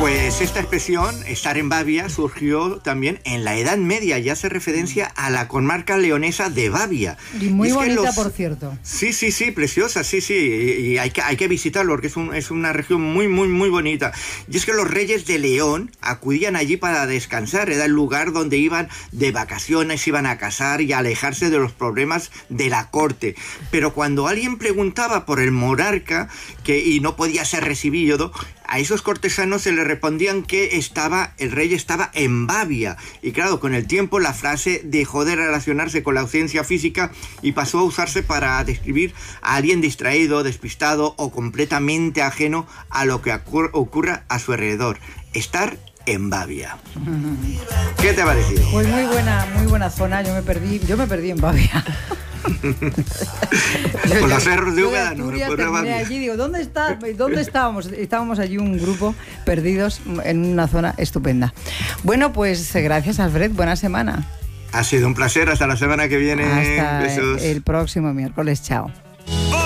Pues esta expresión, estar en Babia, surgió también en la Edad Media, ya hace referencia a la comarca leonesa de Babia. Y muy bonita, por cierto. Sí, preciosa, sí, y hay que visitarlo porque es una región muy bonita. Y es que los reyes de León acudían allí para descansar, era el lugar donde iban de vacaciones, iban a casar y a alejarse de los problemas de la corte. Pero cuando alguien preguntaba por el monarca y no podía ser recibido, a esos cortesanos se les respondían que el rey estaba en Babia. Y claro, con el tiempo la frase dejó de relacionarse con la ausencia física y pasó a usarse para describir a alguien distraído, despistado o completamente ajeno a lo que ocurra a su alrededor. Estar en Babia. ¿Qué te ha parecido? Pues muy buena zona. Yo me perdí en Babia. Con los cerros de Úbeda, no terminé allí, digo, ¿dónde estábamos? Estábamos allí un grupo perdidos en una zona estupenda. Bueno, pues gracias, Alfred, buena semana. Ha sido un placer, hasta la semana que viene. Hasta Besos. El próximo miércoles, chao.